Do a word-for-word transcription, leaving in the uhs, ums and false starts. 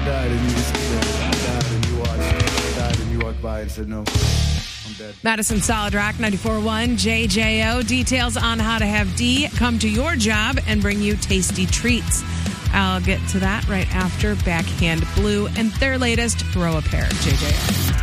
died and you just I died and you watched. I died and you walked by and said no. I'm dead. Madison Solid Rock ninety-four point one J J O. Details on how to have D come to your job and bring you tasty treats. I'll get to that right after Backhand Blue and their latest Throw a Pair. J J O.